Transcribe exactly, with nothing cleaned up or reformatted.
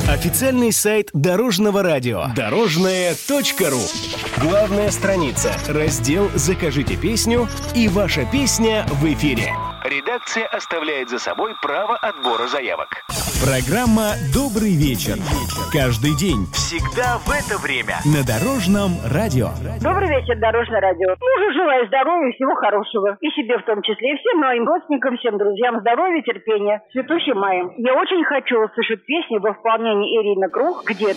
Официальный сайт Дорожного радио. Дорожное точка ру. Главная страница. Раздел «Закажите песню» и ваша песня в эфире. Редакция оставляет за собой право отбора заявок. Программа «Добрый вечер». Каждый день. Всегда в это время. На Дорожном радио. Добрый вечер, Дорожное радио. Мужу желаю здоровья, всего хорошего. И себе в том числе. И всем моим родственникам, всем друзьям здоровья, терпения. Цветущим маем. Я очень хочу услышать песню во исполнении Ирины Круг «Где